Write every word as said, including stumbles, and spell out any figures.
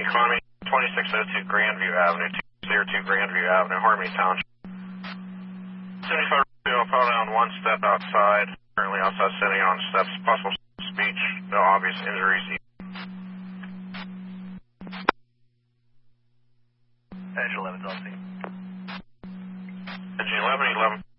Economy, twenty-six oh two Grandview Avenue, two oh two Grandview Avenue, Harmony Township. seventy-five I'll pull down one step outside. Currently outside sitting on steps. Possible speech, no obvious injuries. Engine eleven's on scene. Engine eleven, eleven.